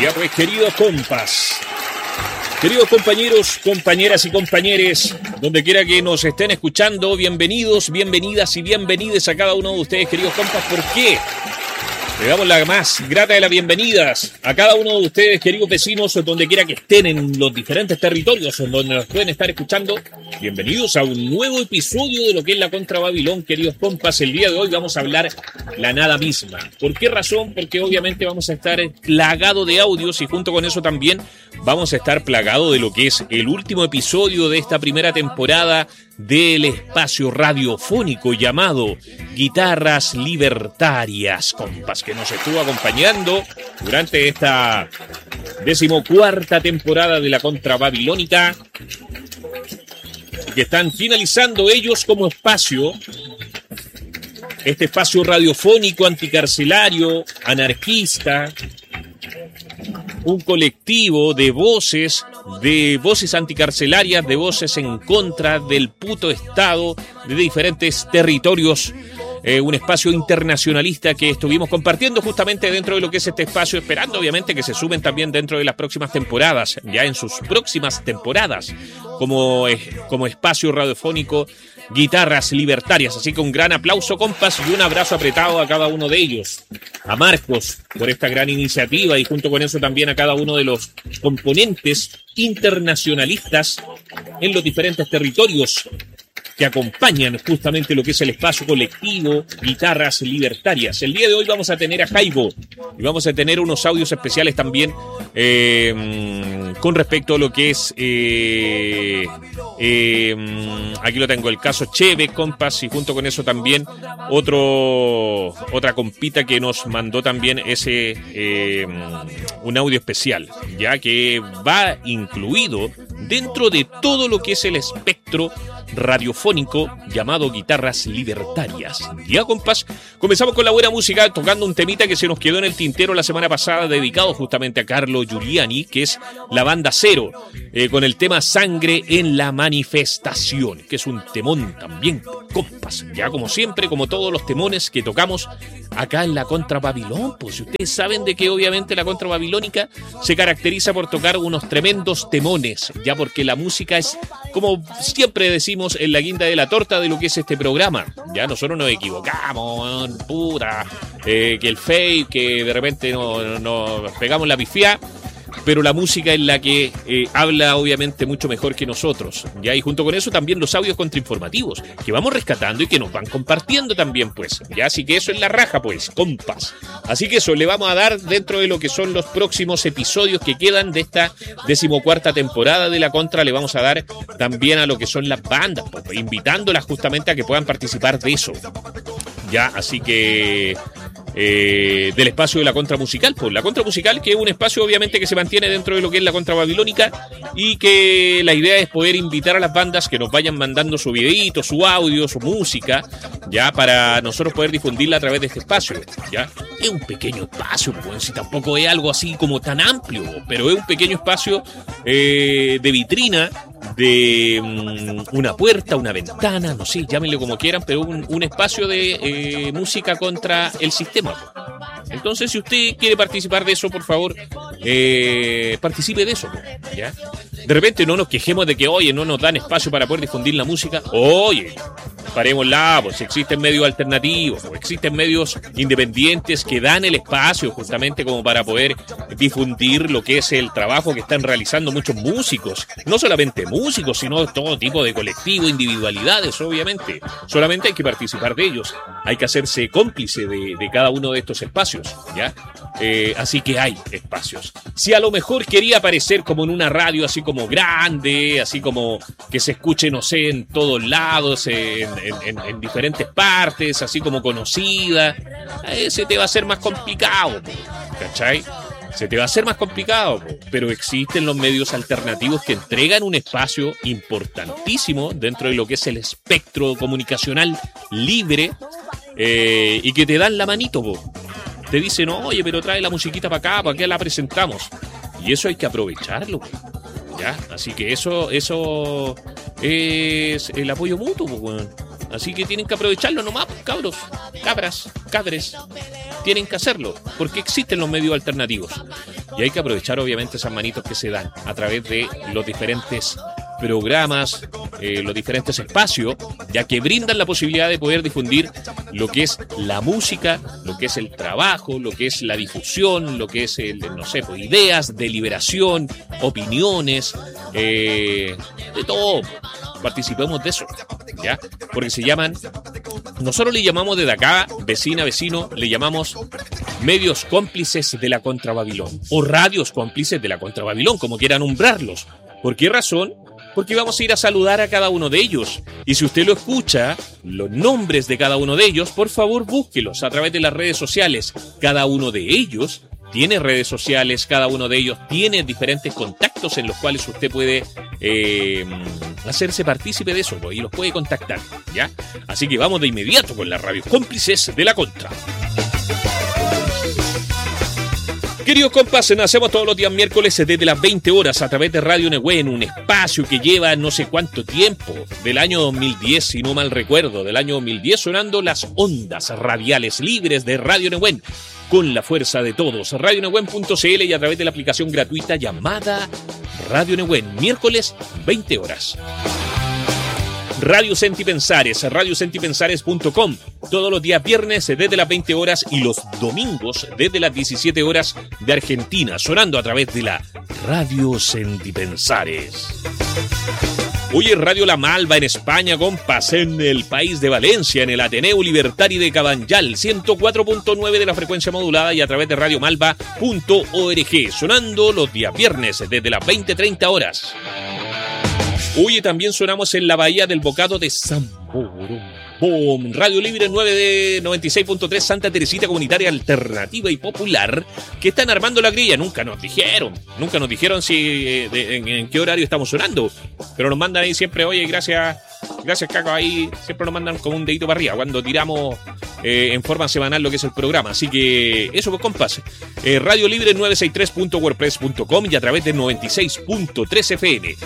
Ya pues, queridos compas, queridos compañeros, compañeras y compañeres, donde quiera que nos estén escuchando, bienvenidos, bienvenidas y bienvenides a cada uno de ustedes, queridos compas. ¿Por qué? Le damos la más grata de las bienvenidas a cada uno de ustedes, queridos vecinos, donde quiera que estén en los diferentes territorios en donde nos pueden estar escuchando. Bienvenidos a un nuevo episodio de lo que es la Contra Babilón, queridos compas. El día de hoy vamos a hablar la nada misma. ¿Por qué razón? Porque obviamente vamos a estar plagados de audios y junto con eso también vamos a estar plagados de lo que es el último episodio de esta primera temporada del espacio radiofónico llamado Guitarras Libertarias, compas, que nos estuvo acompañando durante esta 14ª temporada de la Contra Babilónica, que están finalizando ellos como espacio, este espacio radiofónico, anticarcelario, anarquista, un colectivo de voces anticarcelarias, de voces en contra del puto Estado, de diferentes territorios, un espacio internacionalista que estuvimos compartiendo justamente dentro de lo que es este espacio, esperando obviamente que se sumen también dentro de las próximas temporadas, ya en sus próximas temporadas, como espacio radiofónico Guitarras Libertarias. Así que un gran aplauso, compas, y un abrazo apretado a cada uno de ellos. A Marcos por esta gran iniciativa y junto con eso también a cada uno de los componentes internacionalistas en los diferentes territorios que acompañan justamente lo que es el espacio colectivo Guitarras Libertarias. El día de hoy vamos a tener a Jaibo y vamos a tener unos audios especiales también con respecto a lo que es aquí lo tengo, el caso Cheve, compas, y junto con eso también otra compita que nos mandó también un audio especial, ya que va incluido dentro de todo lo que es el espectro radiofónico llamado Guitarras Libertarias. Ya, compas, comenzamos con la buena música, tocando un temita que se nos quedó en el tintero la semana pasada, dedicado justamente a Carlo Giuliani, que es la banda Cero, con el tema Sangre en la Manifestación, que es un temón también, compas. Ya, como siempre, como todos los temones que tocamos acá en la Contra Babilón, pues ustedes saben de que obviamente la Contra Babilónica se caracteriza por tocar unos tremendos temones, ya, porque la música es, como siempre decimos, en la guinda de la torta de lo que es este programa. Ya nosotros nos equivocamos, puta, que el fake, que de repente nos pegamos la pifia, pero la música es la que habla obviamente mucho mejor que nosotros, ¿ya? Y junto con eso también los audios contrainformativos que vamos rescatando y que nos van compartiendo también, pues, ¿ya? Así que eso es la raja, pues, compas. Así que eso le vamos a dar dentro de lo que son los próximos episodios que quedan de esta 14ª temporada de la Contra. Le vamos a dar también a lo que son las bandas, pues, invitándolas justamente a que puedan participar de eso, ¿ya? Así que del espacio de la Contra Musical, pues la Contra Musical, que es un espacio obviamente que se mantiene dentro de lo que es la Contra Babilónica y que la idea es poder invitar a las bandas que nos vayan mandando su videíto, su audio, su música, ya, para nosotros poder difundirla a través de este espacio, ya. Es un pequeño espacio, pues, si tampoco es algo así como tan amplio, pero es un pequeño espacio de vitrina, de una puerta, una ventana, no sé, llámenlo como quieran, pero un espacio de música contra el sistema. Entonces, si usted quiere participar de eso, por favor, participe de eso, ¿ya? De repente no nos quejemos de que, oye, no nos dan espacio para poder difundir la música. Oye, parémosla, pues existen medios alternativos, pues existen medios independientes que dan el espacio justamente como para poder difundir lo que es el trabajo que están realizando muchos músicos. No solamente músicos, sino todo tipo de colectivos, individualidades, obviamente. Solamente hay que participar de ellos. Hay que hacerse cómplice de cada uno de estos espacios, ¿ya? Así que hay espacios. Si a lo mejor quería aparecer como en una radio así como grande, así como que se escuche, no sé, en todos lados, en diferentes partes, así como conocida, se te va a hacer más complicado, ¿cachai? Se te va a hacer más complicado, pero existen los medios alternativos que entregan un espacio importantísimo dentro de lo que es el espectro comunicacional libre, y que te dan la manito, te dicen, oye, pero trae la musiquita para acá, ¿para qué la presentamos? Y eso hay que aprovecharlo, ¿ya? Así que eso es el apoyo mutuo, bueno. Así que tienen que aprovecharlo nomás, cabros, cabras, cabres. Tienen que hacerlo, porque existen los medios alternativos. y hay que aprovechar obviamente esas manitos que se dan a través de los diferentes programas, los diferentes espacios, ya que brindan la posibilidad de poder difundir lo que es la música, lo que es el trabajo, lo que es la difusión, lo que es pues, ideas, deliberación, opiniones, de todo. Participemos de eso, ¿ya? Porque se llaman, nosotros le llamamos desde acá, vecino, le llamamos medios cómplices de la Contrababilón, o radios cómplices de la Contrababilón, como quieran nombrarlos. ¿Por qué razón? Porque vamos a ir a saludar a cada uno de ellos. Y si usted lo escucha, los nombres de cada uno de ellos, por favor búsquelos a través de las redes sociales. Cada uno de ellos tiene redes sociales, cada uno de ellos tiene diferentes contactos en los cuales usted puede hacerse partícipe de eso y los puede contactar, ¿ya? Así que vamos de inmediato con las radios cómplices de la Contra. Queridos compas, nacemos todos los días miércoles desde las 20 horas a través de Radio Nehuen, un espacio que lleva no sé cuánto tiempo, del año 2010, si no mal recuerdo, del año 2010, sonando las ondas radiales libres de Radio Nehuen, con la fuerza de todos. RadioNehuen.cl y a través de la aplicación gratuita llamada Radio Nehuen, miércoles 20 horas. Radio Sentipensares, radiosentipensares.com, todos los días viernes desde las 20 horas y los domingos desde las 17 horas de Argentina, sonando a través de la Radio Sentipensares. Hoy es Radio La Malva en España, compas, en el país de Valencia, en el Ateneo Libertari de Cabanyal, 104.9 de la frecuencia modulada y a través de radiomalva.org, sonando los días viernes desde las 20:30 horas. Hoy también sonamos en la Bahía del Bocado de San Borondón. Radio Libre 96.3 Santa Teresita, comunitaria alternativa y popular, que están armando la grilla. Nunca nos dijeron si en qué horario estamos sonando, pero nos mandan ahí siempre, oye, gracias Caco, ahí siempre nos mandan como un dedito para arriba cuando tiramos en forma semanal lo que es el programa. Así que eso, pues, compas, Radio Libre 963.wordpress.com y a través de 96.3 FM.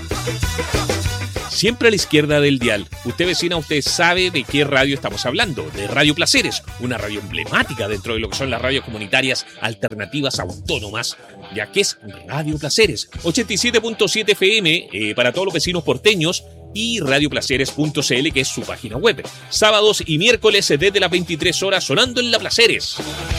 Siempre a la izquierda del dial. Usted, vecina, usted sabe de qué radio estamos hablando. De Radio Placeres, una radio emblemática dentro de lo que son las radios comunitarias alternativas autónomas, ya que es Radio Placeres. 87.7 FM para todos los vecinos porteños y radioplaceres.cl, que es su página web. Sábados y miércoles desde las 23 horas sonando en la Placeres.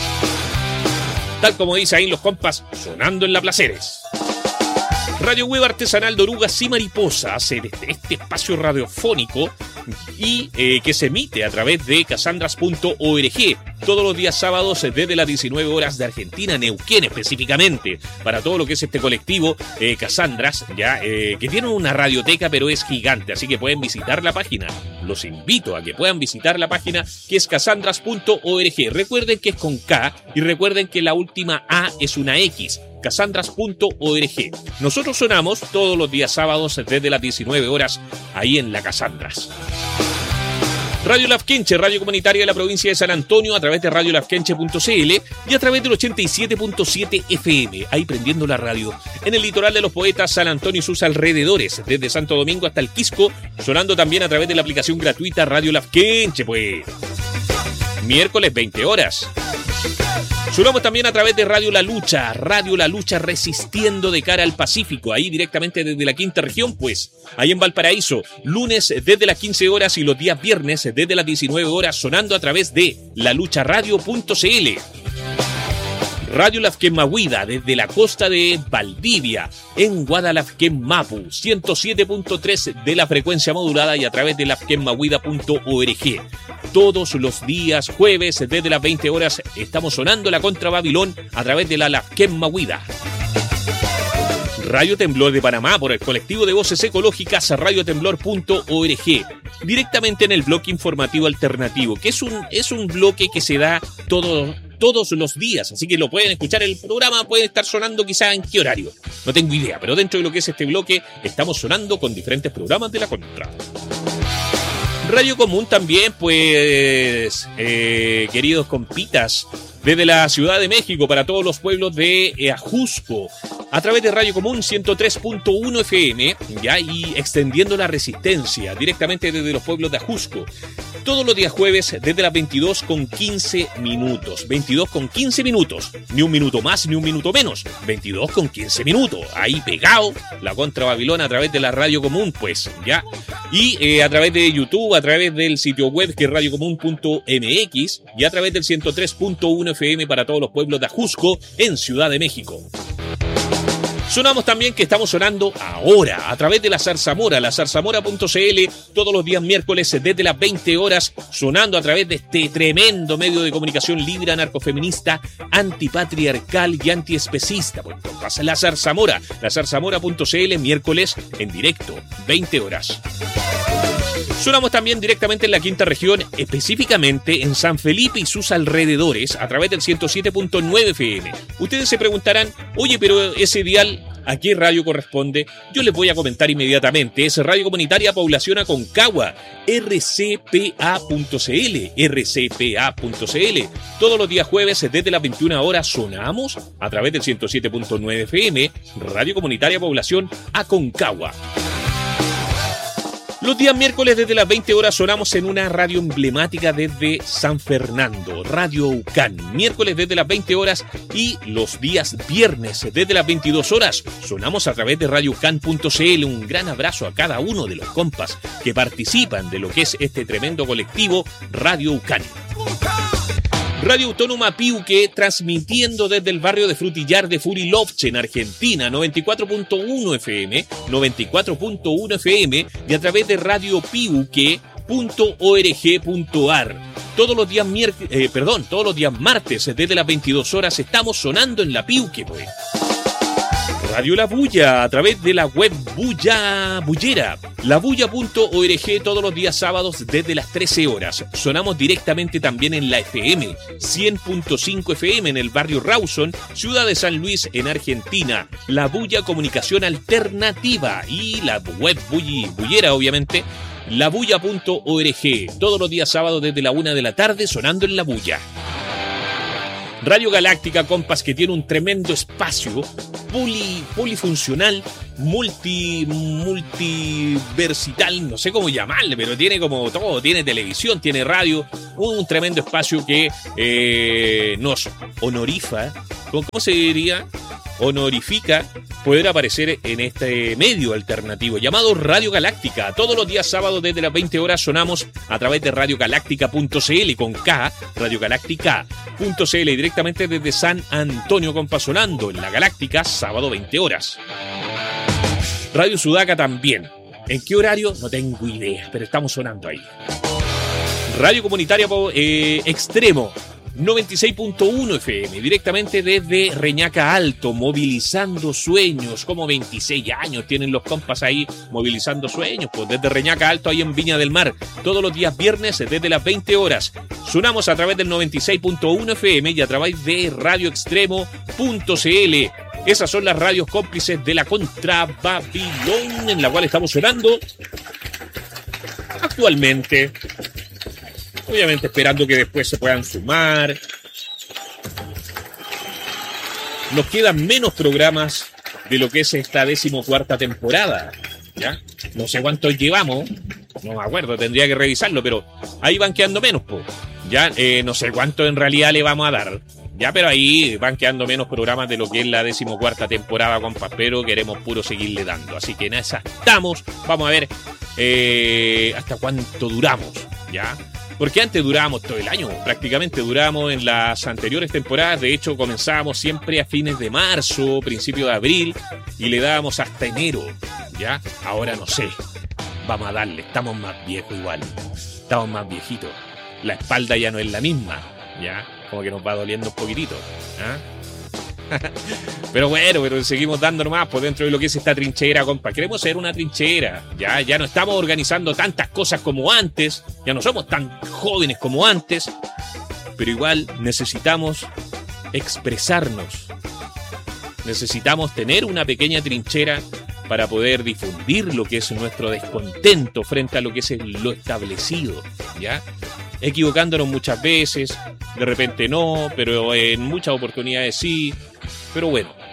Tal como dice ahí los compas, sonando en la Placeres. Radio Web Artesanal de Orugas y Mariposas, este espacio radiofónico y que se emite a través de casandras.org todos los días sábados desde las 19 horas de Argentina, Neuquén específicamente, para todo lo que es este colectivo Casandras, ya que tiene una radioteca pero es gigante, así que pueden visitar la página. Los invito a que puedan visitar la página, que es casandras.org. Recuerden que es con K y recuerden que la última A es una X. casandras.org. Nosotros sonamos todos los días sábados desde las 19 horas ahí en la Casandras. Radio Lafkenche, radio comunitaria de la provincia de San Antonio, a través de radiolafkenche.cl y a través del 87.7 FM, ahí prendiendo la radio. En el litoral de los poetas, San Antonio y sus alrededores, desde Santo Domingo hasta el Quisco, sonando también a través de la aplicación gratuita Radio Lafkenche, pues. Miércoles 20 horas. Sonamos también a través de Radio La Lucha resistiendo de cara al Pacífico, ahí directamente desde la quinta región, pues, ahí en Valparaíso, lunes desde las 15 horas y los días viernes desde las 19 horas, sonando a través de lalucharadio.cl. Radio Lafken Mahuida, desde la costa de Valdivia, en Guadalafken Mapu, 107.3 de la frecuencia modulada y a través de lafkenmahuida.org. Todos los días jueves, desde las 20 horas, estamos sonando la Contra Babilón a través de la Lafken Mahuida. Radio Temblor de Panamá, por el colectivo de voces ecológicas, radiotemblor.org. Directamente en el bloque informativo alternativo, que es un bloque que se da todos los días, así que lo pueden escuchar. El programa puede estar sonando quizá en qué horario, no tengo idea, pero dentro de lo que es este bloque estamos sonando con diferentes programas de la Contra. Radio Común también, pues, queridos compitas, desde la Ciudad de México para todos los pueblos de Ajusco, a través de Radio Común 103.1 FM, ya, y extendiendo la resistencia directamente desde los pueblos de Ajusco. Todos los días jueves desde las 22:15 minutos. 22:15 minutos. Ni un minuto más, ni un minuto menos. 22:15 minutos. Ahí pegado, la Contra Babilón a través de la Radio Común, pues, ya. Y a través de YouTube, a través del sitio web que es radiocomún.mx y a través del 103.1 FM para todos los pueblos de Ajusco en Ciudad de México. Sonamos también que estamos sonando ahora a través de la Zarzamora, la zarzamora.cl, todos los días miércoles desde las 20 horas, sonando a través de este tremendo medio de comunicación libre, anarcofeminista, antipatriarcal y antiespecista. Pues pasa la Zarzamora, la zarzamora.cl, miércoles en directo, 20 horas. Sonamos también directamente en la quinta región, específicamente en San Felipe y sus alrededores, a través del 107.9 FM. Ustedes se preguntarán, oye, pero ese dial, ¿a qué radio corresponde? Yo les voy a comentar inmediatamente. Es Radio Comunitaria Población Aconcagua, rcpa.cl, rcpa.cl. Todos los días jueves desde las 21 horas sonamos a través del 107.9 FM, Radio Comunitaria Población Aconcagua. Los días miércoles desde las 20 horas sonamos en una radio emblemática desde San Fernando, Radio UCAN. Miércoles desde las 20 horas y los días viernes desde las 22 horas sonamos a través de radioucan.cl. Un gran abrazo a cada uno de los compas que participan de lo que es este tremendo colectivo Radio UCAN. Radio Autónoma Piuque, transmitiendo desde el barrio de Frutillar de Furilovche, en Argentina, 94.1 FM, 94.1 FM y a través de radiopiuque.org.ar. Todos los días todos los días martes desde las 22 horas estamos sonando en la Piuque, pues. Radio La Bulla, a través de la web Bullera, labulla.org, todos los días sábados desde las 13 horas. Sonamos directamente también en la FM, 100.5 FM en el barrio Rawson, ciudad de San Luis, en Argentina. La Bulla Comunicación Alternativa y la web Bullera, obviamente, labulla.org, todos los días sábados desde la 1 de la tarde sonando en La Bulla. Radio Galáctica, compas, que tiene un tremendo espacio polifuncional, multiversital, no sé cómo llamarle, pero tiene como todo, tiene televisión, tiene radio, un tremendo espacio que nos ¿cómo se diría? Honorifica poder aparecer en este medio alternativo llamado Radio Galáctica. Todos los días sábados desde las 20 horas sonamos a través de radiogaláctica.cl con K, radiogaláctica.cl, directamente desde San Antonio, compa, sonando en la Galáctica, sábado 20 horas. Radio Sudaca también. ¿En qué horario? No tengo idea, pero estamos sonando ahí. Radio Comunitaria Extremo, 96.1 FM, directamente desde Reñaca Alto, movilizando sueños. Como 26 años tienen los compas ahí movilizando sueños, pues desde Reñaca Alto, ahí en Viña del Mar, todos los días viernes desde las 20 horas. Sonamos a través del 96.1 FM y a través de radioextremo.cl. Esas son las radios cómplices de la Contra Babilón, en la cual estamos sonando actualmente. Obviamente esperando que después se puedan sumar. Nos quedan menos programas de lo que es esta 14ª temporada, ¿ya? No sé cuántos llevamos, no me acuerdo, tendría que revisarlo, pero ahí van quedando menos, po. Ya no sé cuánto en realidad le vamos a dar, ya, pero ahí van quedando menos programas de lo que es la 14ª temporada, compas, pero queremos puro seguirle dando. Así que en esa estamos, vamos a ver hasta cuánto duramos, ¿ya? Porque antes durábamos todo el año, prácticamente durábamos en las anteriores temporadas. De hecho, comenzábamos siempre a fines de marzo, principio de abril, y le dábamos hasta enero, ¿ya? Ahora no sé, vamos a darle, estamos más viejos igual, estamos más viejitos. La espalda ya no es la misma, ¿ya? Como que nos va doliendo un poquitito, ¿ah? Pero bueno, pero seguimos dando nomás por dentro de lo que es esta trinchera, compa. Queremos ser una trinchera. Ya no estamos organizando tantas cosas como antes. Ya no somos tan jóvenes como antes. Pero igual necesitamos expresarnos. Necesitamos tener una pequeña trinchera para poder difundir lo que es nuestro descontento frente a lo que es lo establecido, ¿ya? Equivocándonos muchas veces, de repente no, pero en muchas oportunidades sí. Pero bueno,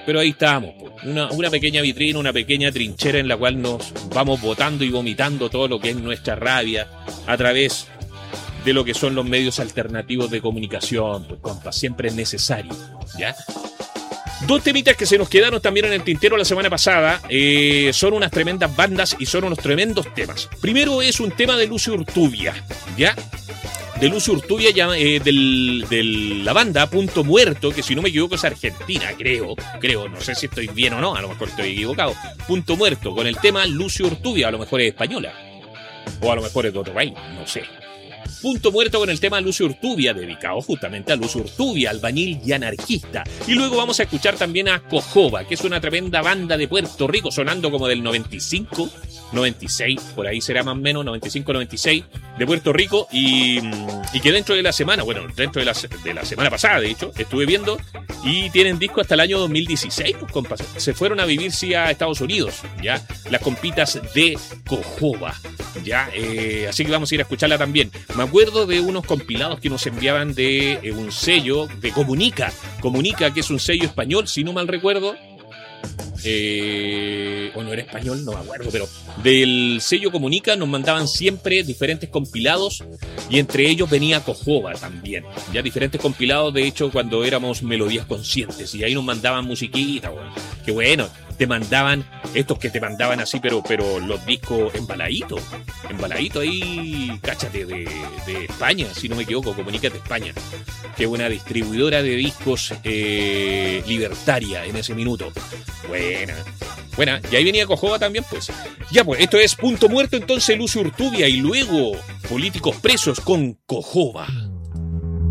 Pero ahí estamos, pues. Una pequeña vitrina, una pequeña trinchera en la cual nos vamos botando y vomitando todo lo que es nuestra rabia a través de lo que son los medios alternativos de comunicación, pues compa, siempre es necesario, ¿ya? Dos temitas que se nos quedaron también en el tintero la semana pasada, son unas tremendas bandas y son unos tremendos temas. Primero es un tema de Lucio Urtubia, ¿ya? De Lucio Urtubia, de la banda Punto Muerto, que si no me equivoco es argentina, creo, no sé si estoy bien o no, a lo mejor estoy equivocado. Punto Muerto, con el tema Lucio Urtubia, a lo mejor es española, o a lo mejor es de otro país, no sé. Punto Muerto con el tema Lucio Urtubia, dedicado justamente a Lucio Urtubia, albañil y anarquista. Y luego vamos a escuchar también a Cojoba, que es una tremenda banda de Puerto Rico, sonando como del 95, 96, por ahí será más o menos, 95, 96, de Puerto Rico, y que dentro de la semana, bueno, dentro de la semana pasada, de hecho, estuve viendo, y tienen disco hasta el año 2016, pues compas, se fueron a vivir sí a Estados Unidos, ya, las compitas de Cojoba, ya, así que vamos a ir a escucharla también. Me acuerdo de unos compilados que nos enviaban de un sello de Comunica, que es un sello español, si no mal recuerdo, o no era español, no me acuerdo, pero del sello Comunica nos mandaban siempre diferentes compilados y entre ellos venía Cojoba también, ya diferentes compilados, de hecho, cuando éramos Melodías Conscientes, y ahí nos mandaban musiquita, bueno, que bueno, te mandaban, estos que te mandaban así, pero los discos embaladitos ahí, cáchate, de España, si no me equivoco, Comunica de España, que es una distribuidora de discos libertaria en ese minuto. Buena, y ahí venía Cojoba también, pues. Ya, pues, esto es Punto Muerto, entonces Lucio Urtubia, y luego Políticos Presos con Cojoba.